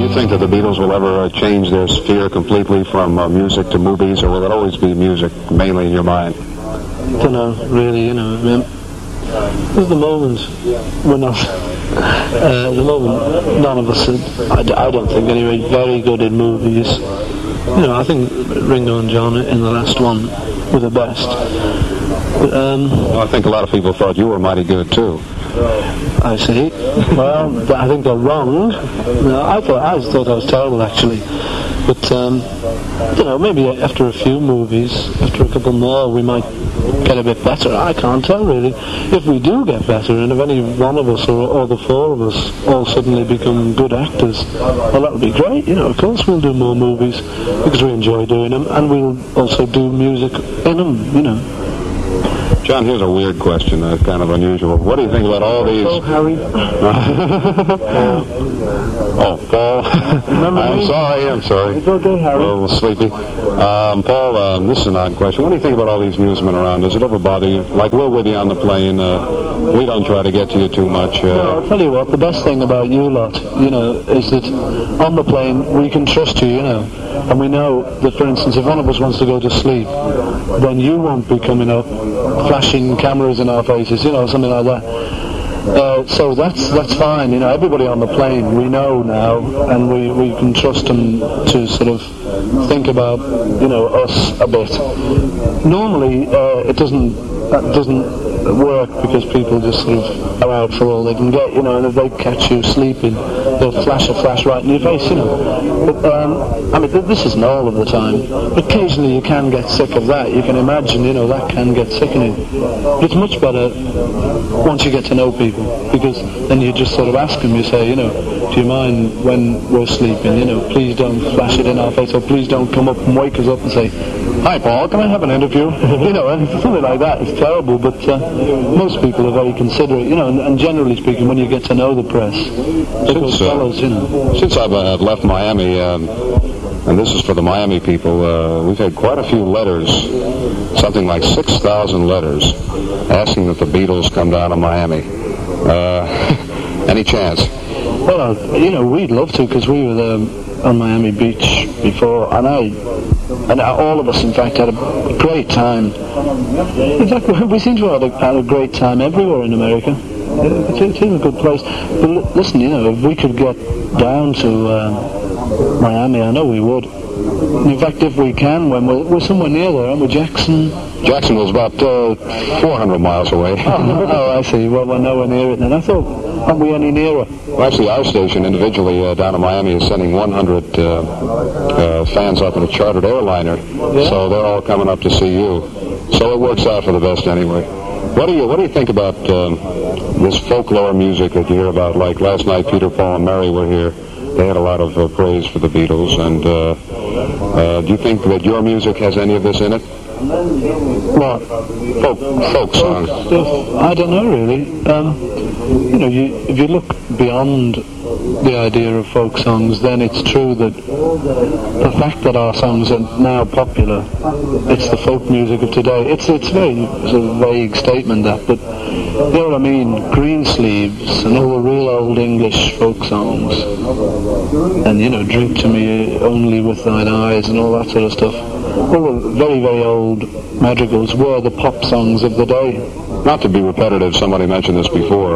you think that the Beatles will ever change their sphere completely from music to movies, or will it always be music mainly in your mind? I don't know, really, I mean, at the moment, we're not, at the moment, none of us are, I don't think anyway, very good in movies. I think Ringo and John in the last one were the best. But, I think a lot of people thought you were mighty good too. I see. Well, I think they're wrong. No, I thought I was terrible actually. But maybe after a few movies, after a couple more, we might get a bit better. I can't tell really. If we do get better, and if any one of us or the four of us all suddenly become good actors, well, that would be great. Of course we'll do more movies because we enjoy doing them, and we'll also do music in them. John, here's a weird question, kind of unusual. What do you think about all these... Oh, Harry. Oh, Paul. I'm sorry. It's okay, Harry. A little sleepy. Paul, this is an odd question. What do you think about all these newsmen around? Does it ever bother you? Like, we're with you on the plane. We don't try to get to you too much. No, I'll tell you what, the best thing about you lot, is that on the plane we can trust you, and we know that, for instance, if one of us wants to go to sleep, then you won't be coming up flashing cameras in our faces, something like that. So that's fine, everybody on the plane, we know now, and we can trust them to sort of think about, us a bit. Normally, it doesn't work because people just sort of are out for all they can get, and if they catch you sleeping, they'll flash a flash right in your face, But, this isn't all of the time. Occasionally you can get sick of that. You can imagine, that can get sickening. But it's much better once you get to know people, because then you just sort of ask them, you say, do you mind when we're sleeping, please don't flash it in our face, or please don't come up and wake us up and say, hi Paul, can I have an interview? And something like that is terrible, but most people are very considerate, and generally speaking, when you get to know the press, since I've left Miami, and this is for the Miami people, we've had quite a few letters, something like 6,000 letters, asking that the Beatles come down to Miami. Any chance? Well, we'd love to, because we were there on Miami Beach before, and all of us, in fact, had a great time. In fact, we seem to have had a great time everywhere in America. It's a good place. But listen, if we could get down to Miami, I know we would. In fact, if we can, when we're somewhere near there, aren't we, Jackson? Jacksonville's about 400 miles away. Oh, I see. Well, we're nowhere near it then. I thought, aren't we any nearer? Well, actually, our station individually down in Miami is sending 100 fans up in a chartered airliner. Yeah. So they're all coming up to see you. So it works out for the best anyway. What do you think about this folklore music that you hear about? Like last night, Peter, Paul, and Mary were here. They had a lot of praise for the Beatles. And do you think that your music has any of this in it? What? Folk songs. I don't know really. If you look beyond the idea of folk songs, then it's true that the fact that our songs are now popular, it's the folk music of today. It's a very sort of vague statement, that, but you know what I mean? Greensleeves and all the real old English folk songs, and Drink to Me Only with Thine Eyes and all that sort of stuff. All the very, very old madrigals were the pop songs of the day. Not to be repetitive, somebody mentioned this before.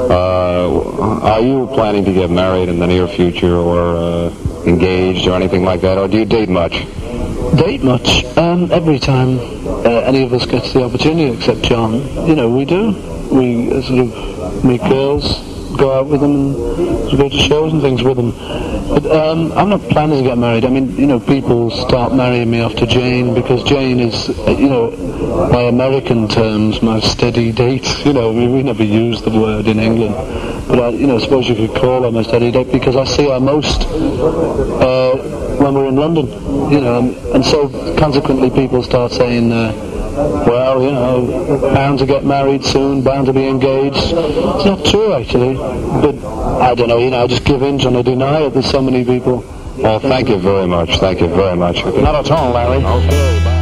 Are you planning to get married in the near future, or engaged, or anything like that, or do you date much? Date much? Every time any of us gets the opportunity, except John, we do. We sort of meet girls, go out with them, and go to shows and things with them. But I'm not planning to get married. I mean, people start marrying me after Jane, because Jane is, by American terms, my steady date. We never use the word in England, but I suppose you could call her my steady date, because I see her most when we're in London, and so consequently people start saying, bound to get married soon, bound to be engaged. It's not true, actually, but I don't know, I just give in and I deny it. There's so many people. Well, thank you very much. Thank you very much. Not at all, Larry. Okay, bye.